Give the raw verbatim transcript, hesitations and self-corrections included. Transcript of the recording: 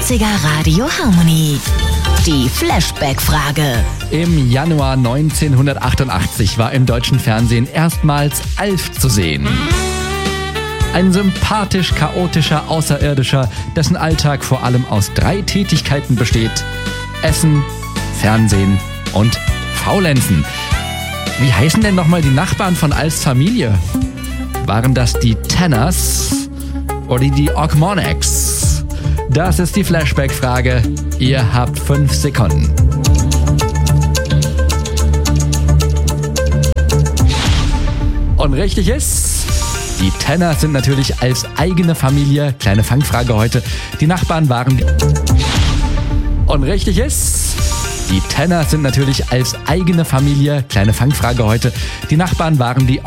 neunziger Radio Harmony. Die Flashback-Frage. Im Januar neunzehnhundertachtundachtzig war im deutschen Fernsehen erstmals Alf zu sehen. Ein sympathisch chaotischer Außerirdischer, dessen Alltag vor allem aus drei Tätigkeiten besteht: Essen, Fernsehen und Faulenzen. Wie heißen denn nochmal die Nachbarn von Alfs Familie? Waren das die Tanners oder die Ogmonics? Das ist die Flashback-Frage. Ihr habt fünf Sekunden. Und richtig ist, die Tanners sind natürlich Alfs eigene Familie. Kleine Fangfrage heute. Die Nachbarn waren... Und richtig ist, die Tanners sind natürlich Alfs eigene Familie. Kleine Fangfrage heute. Die Nachbarn waren die